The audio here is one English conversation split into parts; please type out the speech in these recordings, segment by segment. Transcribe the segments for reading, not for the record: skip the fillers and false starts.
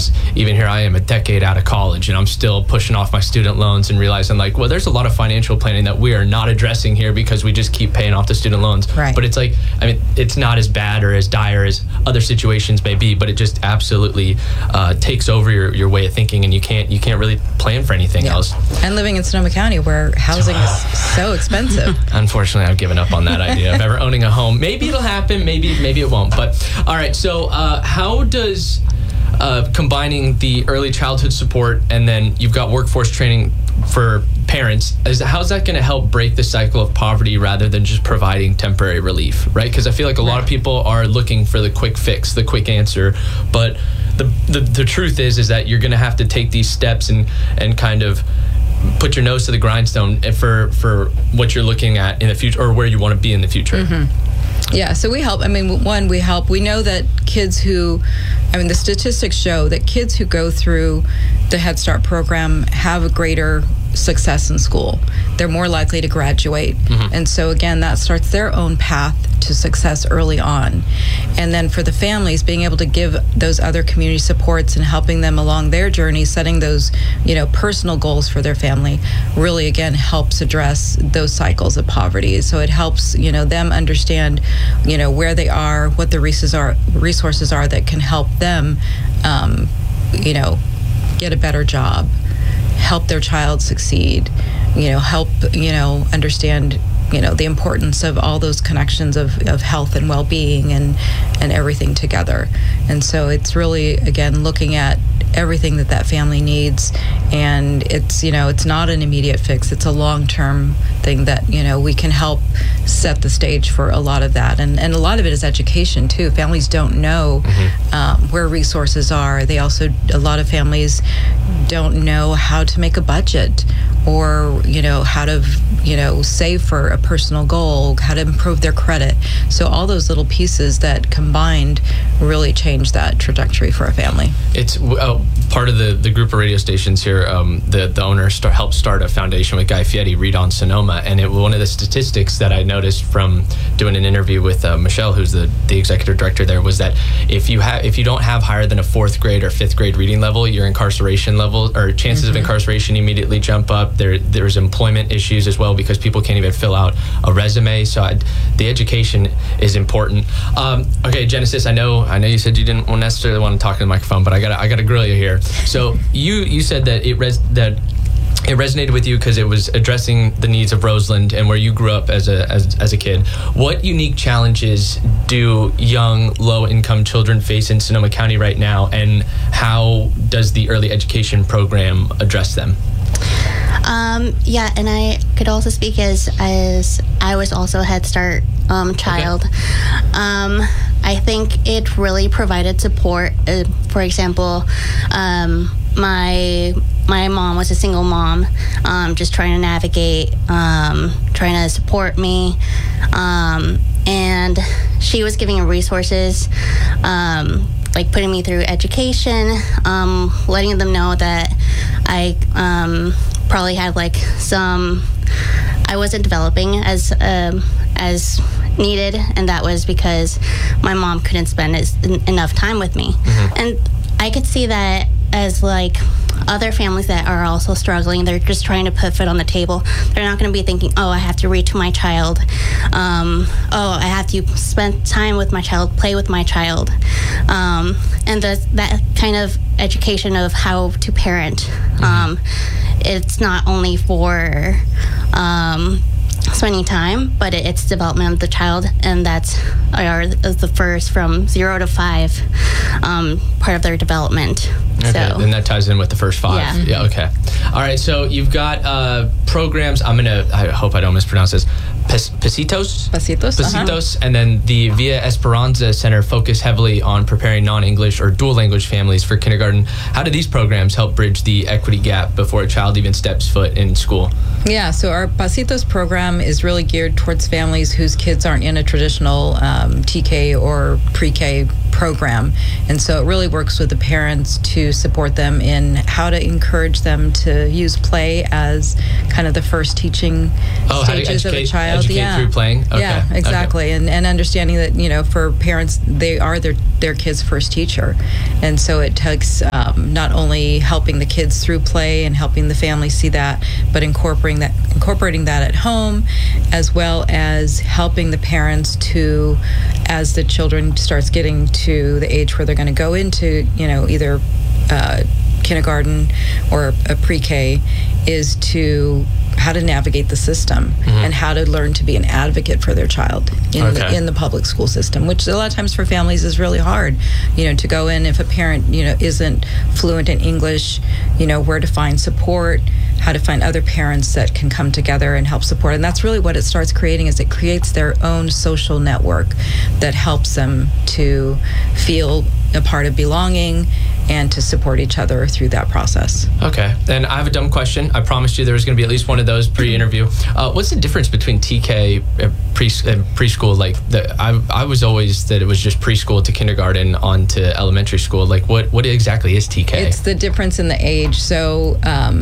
because even here I am a decade out of college and I'm still pushing off my student loans and realizing like, well, there's a lot of financial planning that we are not addressing here because we just keep paying off the student loans. Right. But it's like, I mean, it's not as bad or as dire as other situations may be, but it just absolutely takes over your way of thinking, and you can't really plan for anything else. And living in Sonoma County where housing is so expensive. Unfortunately, I've given up on that idea of ever owning a home. Maybe it'll happen, maybe it won't. But all right, so how does combining the early childhood support and then you've got workforce training for parents, how's that going to help break the cycle of poverty rather than just providing temporary relief, right? Because I feel like a lot of people are looking for the quick fix, the quick answer, but the truth is that you're going to have to take these steps and kind of put your nose to the grindstone for what you're looking at in the future or where you want to be in the future. Mm-hmm. Yeah, so we help. I mean, one, we help. We know that the statistics show that kids who go through the Head Start program have a greater success in school. They're more likely to graduate. Mm-hmm. And so, again, that starts their own path to success early on. And then for the families, being able to give those other community supports and helping them along their journey, setting those, personal goals for their family, really, again, helps address those cycles of poverty. So it helps, them understand, where they are, what the resources are that can help them, get a better job, help their child succeed, help, understand, the importance of all those connections of health and well-being and everything together. And so it's really, again, looking at everything that family needs, and it's not an immediate fix. It's a long-term thing that we can help set the stage for a lot of that, and a lot of it is education too. Families don't know where resources are. A lot of families don't know how to make a budget, or how to save for a personal goal, how to improve their credit. So all those little pieces that combined really change that trajectory for a family. It's part of the group of radio stations here. The owner helped start a foundation with Guy Fieri, Read on Sonoma, and one of the statistics that I noticed from doing an interview with Michelle, who's the executive director there, was that if you don't have higher than a 4th grade or 5th grade reading level, your incarceration level or chances of incarceration immediately jump up. There's employment issues as well because people can't even fill out a resume. So the education is important. Okay, Genesis, I know you said you didn't necessarily want to talk to the microphone, but I gotta grill you here. So you said that it resonated with you because it was addressing the needs of Roseland and where you grew up as a kid. What unique challenges do young, low-income children face in Sonoma County right now, and how does the early education program address them? And I could also speak as I was also a Head Start child. Okay. I think it really provided support. For example, my mom was a single mom, just trying to navigate, trying to support me, and she was giving resources, like putting me through education, letting them know that I probably had I wasn't developing as needed, and that was because my mom couldn't spend enough time with me. Mm-hmm. And I could see that as other families that are also struggling. They're just trying to put food on the table. They're not going to be thinking, I have to read to my child. I have to spend time with my child, play with my child. And that kind of education of how to parent. It's not only for spending time, but it's development of the child, and that's the first from 0 to 5 part of their development. Okay, and that ties in with the first 5. Yeah, okay. All right, so you've got programs. I hope I don't mispronounce this. Pasitos, and then the Via Esperanza Center focus heavily on preparing non-English or dual language families for kindergarten. How do these programs help bridge the equity gap before a child even steps foot in school? Yeah, so our Pasitos program is really geared towards families whose kids aren't in a traditional TK or pre-K program. And so it really works with the parents to support them in how to encourage them to use play as kind of the first teaching stages of a child. Educate through playing. Okay. Yeah, exactly. Okay. And understanding that, for parents, they are their kids' first teacher. And so it takes not only helping the kids through play and helping the family see that, but incorporating that at home, as well as helping the parents to, as the children starts getting to the age where they're going to go into, either kindergarten or a pre-K, is to how to navigate the system and how to learn to be an advocate for their child in the public school system, which a lot of times for families is really hard, to go in if a parent, isn't fluent in English, where to find support, how to find other parents that can come together and help support. And that's really what it starts creating, is it creates their own social network that helps them to feel a part of belonging and to support each other through that process. Okay. And I have a dumb question. I promised you there was going to be at least one of those pre-interview. What's the difference between TK and preschool? Like, I was always that it was just preschool to kindergarten on to elementary school. Like, what exactly is TK? It's the difference in the age. So,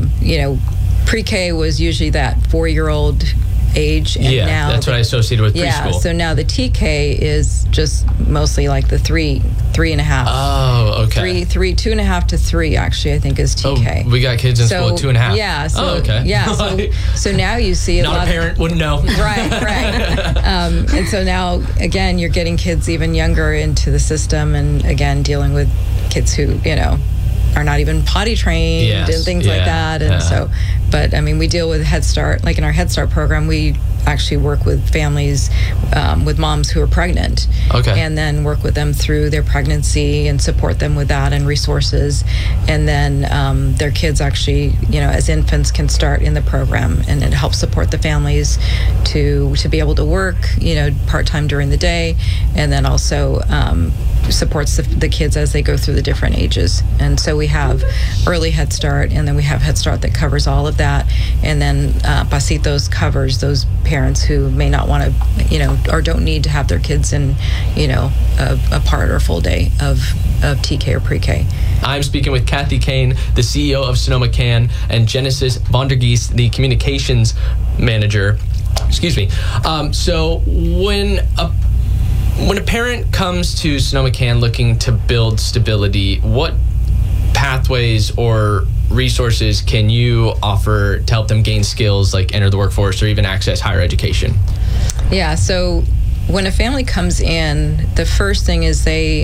pre-K was usually that 4-year-old age, and now that's what I associated with preschool. Yeah, so now the TK is just mostly like the 3.5. Oh, okay. 2.5 to 3 actually, I think, is TK. Oh, we got kids in school at 2.5. Yeah. So, oh, okay. Yeah. So now you see not a parent wouldn't know. Right. And so now again, you're getting kids even younger into the system, and again dealing with kids who are not even potty trained and things like that. And so, but I mean, we deal with Head Start. Like in our Head Start program, we actually work with families, with moms who are pregnant, and then work with them through their pregnancy and support them with that and resources. And then their kids actually, as infants, can start in the program, and it helps support the families to be able to work, part-time during the day, and then also supports the kids as they go through the different ages. And so we have early Head Start, and then we have Head Start that covers all of that, and then Pasitos covers those parents who may not want to, or don't need to have their kids in, a part or full day of TK or pre-K. I'm speaking with Kathy Kane, the CEO of Sonoma Can, and Genesis Vondergeest, the communications manager. Excuse me. So when a parent comes to Sonoma Can looking to build stability, what pathways or resources can you offer to help them gain skills like enter the workforce or even access higher education? Yeah, so when a family comes in, the first thing is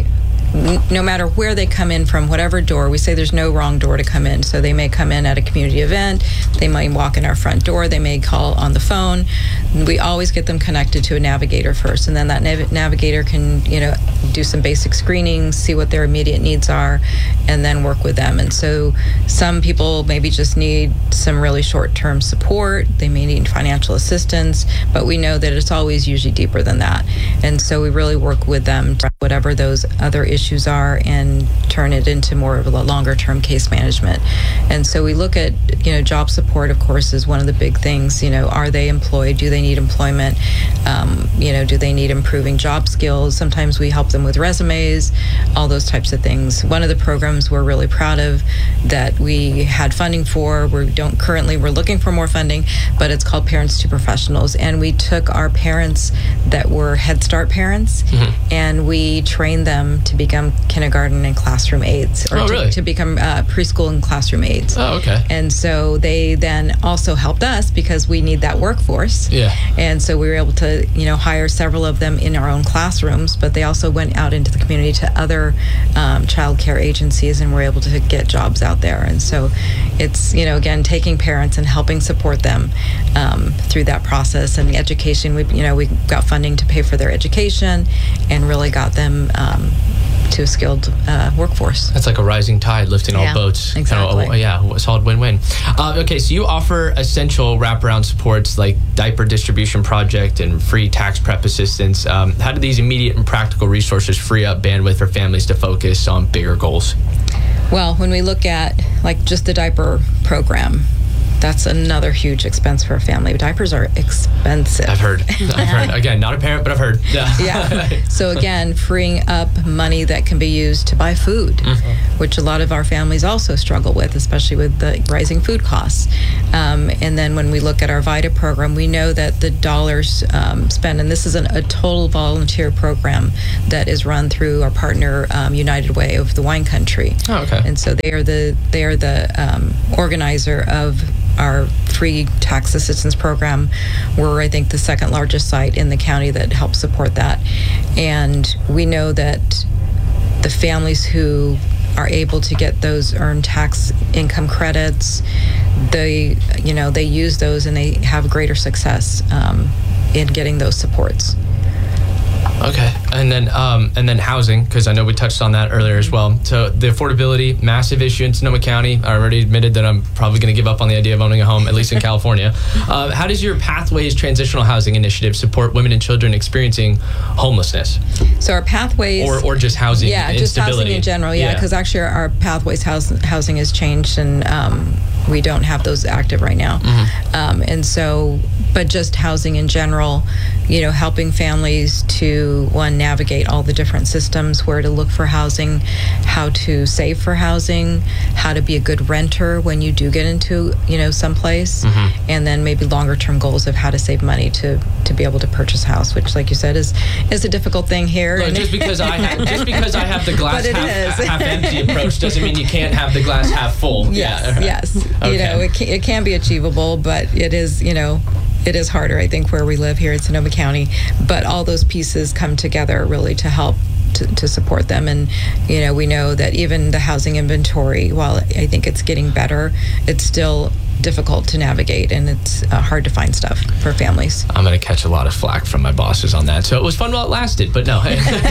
no matter where they come in from, whatever door, we say there's no wrong door to come in. So they may come in at a community event, they might walk in our front door, they may call on the phone. We always get them connected to a navigator first, and then that navigator can, do some basic screenings, see what their immediate needs are, and then work with them. And so some people maybe just need some really short-term support, they may need financial assistance, but we know that it's always usually deeper than that. And so we really work with them to whatever those other issues are and turn it into more of a longer-term case management. And so we look at, job support, of course, is one of the big things. Are they employed? Do they need employment? Do they need improving job skills? Sometimes we help them with resumes, all those types of things. One of the programs we're really proud of that we had funding for, we're looking for more funding, but it's called Parents to Professionals. And we took our parents that were Head Start parents, and we trained them to become kindergarten and classroom aides, or to become preschool and classroom aides. Oh, okay. And so they then also helped us because we need that workforce. Yeah. And so we were able to, hire several of them in our own classrooms, but they also went out into the community to other child care agencies and were able to get jobs out there. And so it's, again, taking parents and helping support them through that process. And the education, we got funding to pay for their education and really got them to a skilled workforce. That's like a rising tide lifting all boats. Exactly. A solid win-win. Okay, so you offer essential wraparound supports like diaper distribution project and free tax prep assistance. How do these immediate and practical resources free up bandwidth for families to focus on bigger goals? Well, when we look at just the diaper program, that's another huge expense for a family. Diapers are expensive. I've heard. Again, not a parent, but I've heard. Yeah. So again, freeing up money that can be used to buy food, which a lot of our families also struggle with, especially with the rising food costs. And then when we look at our VITA program, we know that the dollars spent, and this is a total volunteer program that is run through our partner United Way of the wine country. Oh, okay. And so they are the organizer of our free tax assistance program. We're, I think, the second largest site in the county that helps support that. And we know that the families who are able to get those earned tax income credits, they use those and they have greater success in getting those supports. Okay, and then housing, because I know we touched on that earlier as well. So the affordability, massive issue in Sonoma County. I already admitted that I'm probably going to give up on the idea of owning a home, at least in California. How does your Pathways Transitional Housing Initiative support women and children experiencing homelessness? So our Pathways, or just housing, instability. Just housing in general, because actually our Pathways housing has changed, and we don't have those active right now. And so, but just housing in general, helping families to navigate all the different systems, where to look for housing, how to save for housing, how to be a good renter when you do get into someplace, and then maybe longer term goals of how to save money to be able to purchase a house, which, like you said, is a difficult thing here. Look, just because I have the glass half empty approach doesn't mean you can't have the glass half full. Yes. Okay. It can be achievable, but it is it is harder, I think, where we live here in Sonoma County. But all those pieces come together really to help to support them. And, we know that even the housing inventory, while I think it's getting better, it's still difficult to navigate, and it's hard to find stuff for families. I'm going to catch a lot of flack from my bosses on that. So it was fun while it lasted, but no.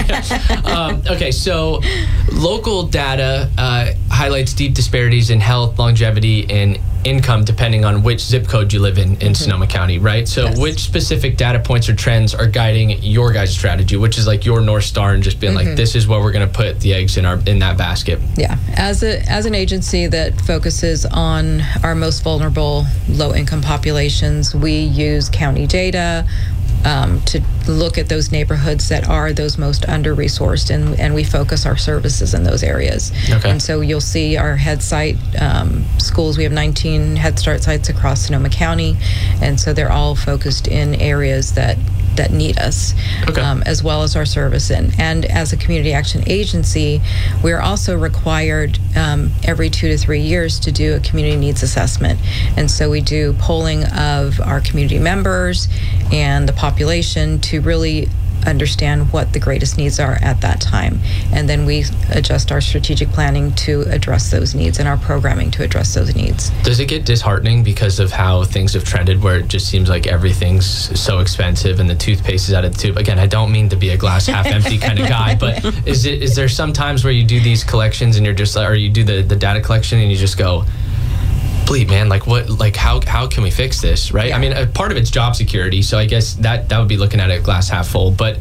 Okay, so local data highlights deep disparities in health, longevity, and income depending on which zip code you live in Sonoma County, right? So which specific data points or trends are guiding your guys' strategy, which is like your North Star, and just being like, this is where we're going to put the eggs in that basket? Yeah. As an agency that focuses on our most vulnerable low-income populations, we use county data to look at those neighborhoods that are those most under-resourced, and we focus our services in those areas. Okay. And so you'll see our Head Start schools. We have 19 Head Start sites across Sonoma County, and so they're all focused in areas that need us, as well as our service. And as a community action agency, we're also required every 2 to 3 years to do a community needs assessment. And so we do polling of our community members and the population to really understand what the greatest needs are at that time. And then we adjust our strategic planning to address those needs and our programming to address those needs. Does it get disheartening because of how things have trended, where it just seems like everything's so expensive and the toothpaste is out of the tube? Again, I don't mean to be a glass half empty kind of guy, but is there some times where you do these collections and you're just, or you do the data collection and you just go, bleep, man, how can we fix this, right? Yeah. I mean, part of it's job security, so I guess that would be looking at it glass half full, but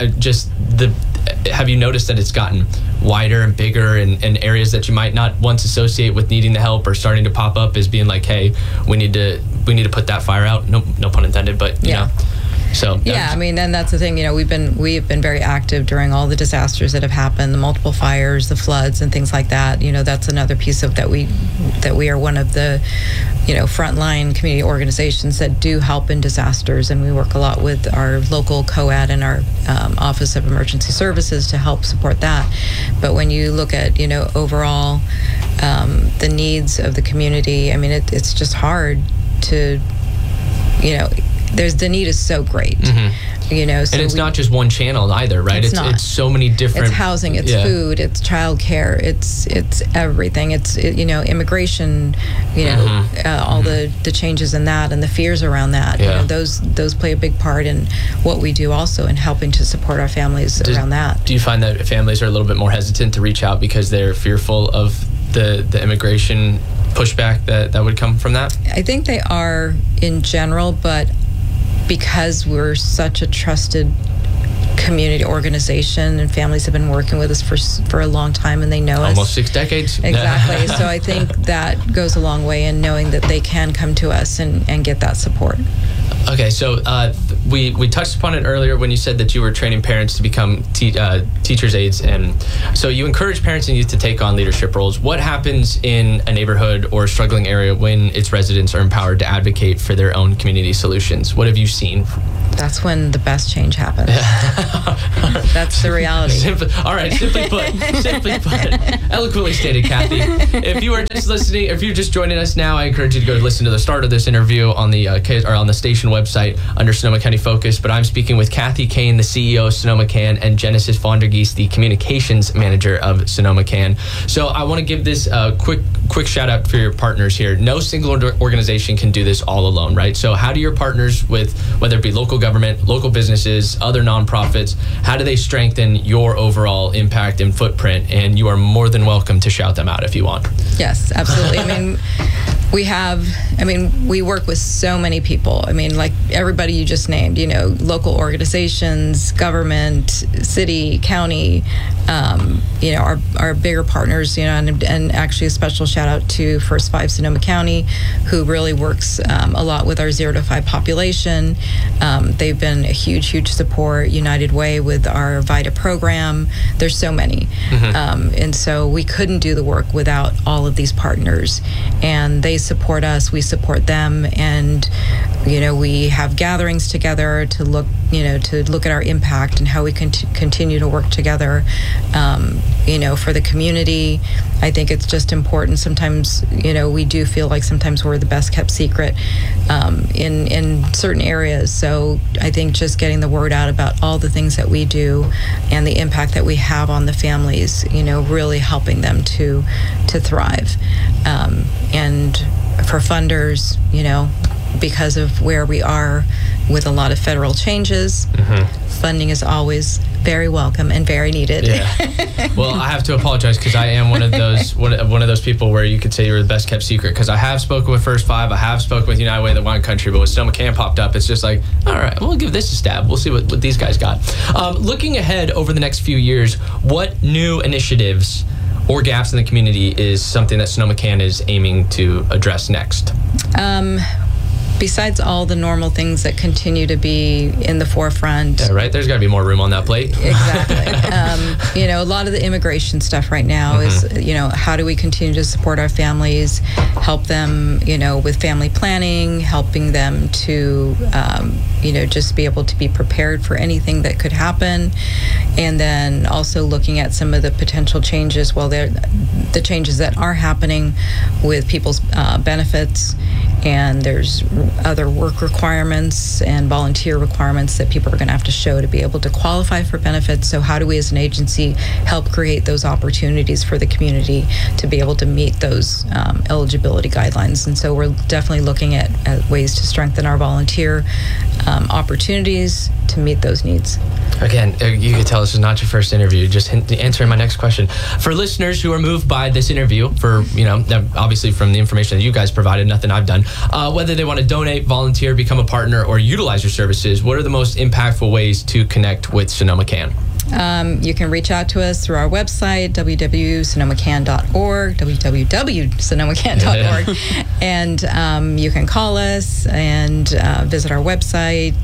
have you noticed that it's gotten wider and bigger in areas that you might not once associate with needing the help, or starting to pop up as being like, hey, we need to put that fire out? No pun intended, but you know. So I mean, and that's the thing. We've been very active during all the disasters that have happened, the multiple fires, the floods, and things like that. That's another piece of that we are one of the frontline community organizations that do help in disasters, and we work a lot with our local COAD and our Office of Emergency Services to help support that. But when you look at overall the needs of the community, I mean, it's just hard to the need is so great, so and it's not just one channel either, right? It's so many different. It's housing, it's food, it's childcare, it's everything. It's immigration, all the changes in that and the fears around that. Those play a big part in what we do, also in helping to support our families around that. Do you find that families are a little bit more hesitant to reach out because they're fearful of the immigration pushback that would come from that? I think they are in general, but because we're such a trusted community organization, and families have been working with us for a long time, and they know us. Almost 6 decades. Exactly. So I think that goes a long way in knowing that they can come to us and get that support. Okay, so we touched upon it earlier when you said that you were training parents to become teachers' aides, and so you encourage parents and youth to take on leadership roles. What happens in a neighborhood or a struggling area when its residents are empowered to advocate for their own community solutions? What have you seen? That's when the best change happens. That's the reality. Simply put, eloquently stated, Kathy. If you are just listening, if you're just joining us now, I encourage you to go listen to the start of this interview on the on the station website under Sonoma County Focus. But I'm speaking with Kathy Kane, the CEO of Sonoma Can, and Genesis Vondergeest, the communications manager of Sonoma Can. So I want to give this quick shout out for your partners here. No single organization can do this all alone, right? So how do your partners, with whether it be local government, local businesses, other nonprofits, how do they strengthen your overall impact and footprint? And you are more than welcome to shout them out if you want. Yes, absolutely. We work with so many people. Like everybody you just named, local organizations, government, city, county, our bigger partners, and actually a special shout out to First 5 Sonoma County, who really works a lot with our 0 to 5 population. They've been a huge support. United Way with our VITA program. There's so many. And so we couldn't do the work without all of these partners. And they support us, we support them, and we have gatherings together to look at our impact and how we can continue to work together for the community. I think it's just important. Sometimes we do feel like sometimes we're the best kept secret in certain areas. So I think just getting the word out about all the things that we do and the impact that we have on the families, really helping them to thrive. And for funders, because of where we are with a lot of federal changes, funding is always very welcome and very needed. Yeah. Well, I have to apologize because I am one of those people where you could say you're the best kept secret, because I have spoken with First 5, I have spoken with United Way, the Wine Country, but when Sonoma Can popped up, it's just like, all right, we'll give this a stab. We'll see what these guys got. Looking ahead over the next few years, what new initiatives or gaps in the community is something that Sonoma Can is aiming to address next? Besides all the normal things that continue to be in the forefront. Yeah, right. There's got to be more room on that plate. Exactly. A lot of the immigration stuff right now is, how do we continue to support our families, help them, with family planning, helping them to, just be able to be prepared for anything that could happen. And then also looking at some of the potential changes, the changes that are happening with people's benefits. And there's other work requirements and volunteer requirements that people are going to have to show to be able to qualify for benefits. So how do we as an agency help create those opportunities for the community to be able to meet those eligibility guidelines? And so we're definitely looking at ways to strengthen our volunteer opportunities to meet those needs. Again, you can tell this is not your first interview, just answering my next question. For listeners who are moved by this interview, obviously from the information that you guys provided, nothing I've done, whether they want to donate, volunteer, become a partner, or utilize your services, what are the most impactful ways to connect with Sonoma Can? You can reach out to us through our website, www.sonomacan.org, www.sonomacan.org, and you can call us and visit our website.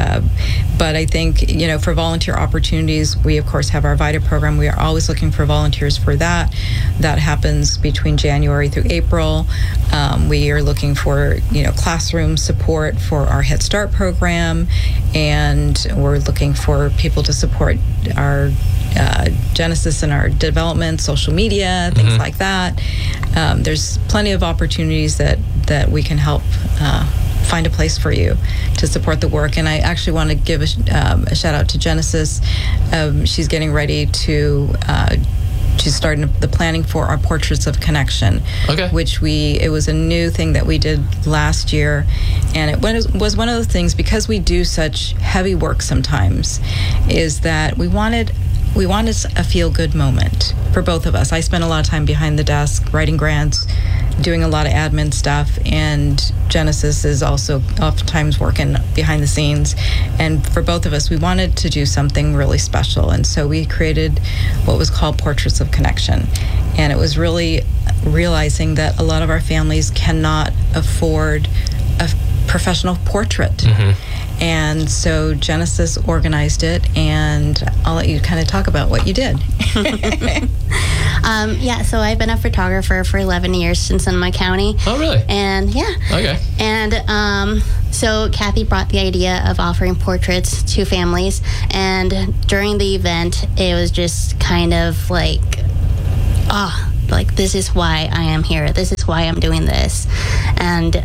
But I think, for volunteer opportunities, we, of course, have our VITA program. We are always looking for volunteers for that. That happens between January through April. We are looking for, classroom support for our Head Start program, and we're looking for people to support our Genesis and our development, social media, things like that. There's plenty of opportunities that we can help find a place for you to support the work. And I actually want to give a shout out to Genesis. She's getting ready to she's starting the planning for our Portraits of Connection, which it was a new thing that we did last year. And it was one of the things, because we do such heavy work sometimes, is that we wanted a feel-good moment for both of us. I spent a lot of time behind the desk writing grants, doing a lot of admin stuff, and Genesis is also oftentimes working behind the scenes. And for both of us, we wanted to do something really special, and so we created what was called Portraits of Connection. And it was really realizing that a lot of our families cannot afford a professional portrait. And so Genesis organized it, and I'll let you kind of talk about what you did. Yeah, so I've been a photographer for 11 years in Sonoma County. Oh, really? And yeah. Okay. And so Kathy brought the idea of offering portraits to families. And during the event, it was just kind of like, this is why I am here. This is why I'm doing this. And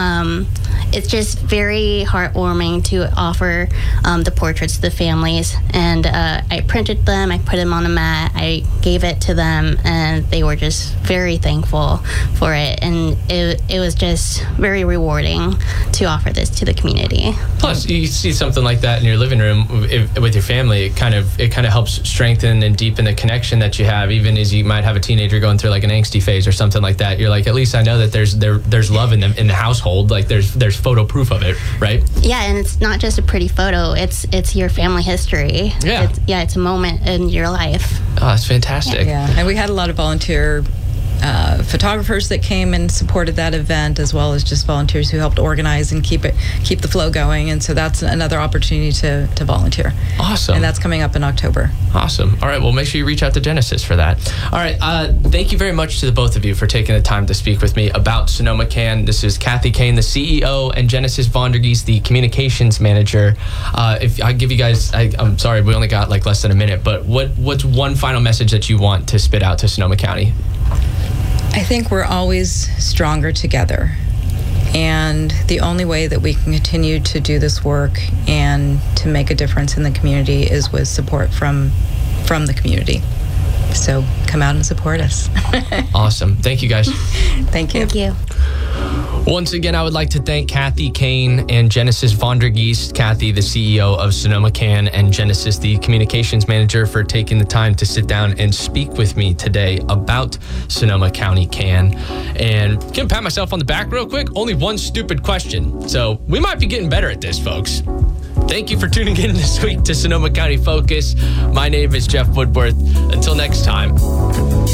it's just very heartwarming to offer the portraits to the families. And I printed them, I put them on a mat, I gave it to them, and they were just very thankful for it. And it was just very rewarding to offer this to the community. Plus, you see something like that in your living room with your family. It kind of helps strengthen and deepen the connection that you have, even as you might have a teenager going through like an angsty phase or something like that. You're like, at least I know that there's love in the household. Like there's photo proof of it, right? Yeah, and it's not just a pretty photo. It's your family history. Yeah. It's a moment in your life. Oh, that's fantastic. Yeah, and we had a lot of volunteer photographers that came and supported that event, as well as just volunteers who helped organize and keep the flow going. And so that's another opportunity to volunteer. Awesome. And that's coming up in October. Awesome. All right. Well, make sure you reach out to Genesis for that. All right. Thank you very much to the both of you for taking the time to speak with me about Sonoma Can. This is Kathy Kane, the CEO, and Genesis Vondergeest, the communications manager. If I give you guys, I'm sorry, we only got like less than a minute, but what's one final message that you want to spit out to Sonoma County? I think we're always stronger together. And the only way that we can continue to do this work and to make a difference in the community is with support from the community. So come out and support us. Awesome. Thank you, guys. Thank you. Thank you. Once again, I would like to thank Kathy Kane and Genesis Vondergeest. Kathy, the CEO of Sonoma Can, and Genesis, the communications manager, for taking the time to sit down and speak with me today about Sonoma County Can. And can I pat myself on the back real quick? Only one stupid question. So we might be getting better at this, folks. Thank you for tuning in this week to Sonoma County Focus. My name is Jeff Woodworth. Until next time.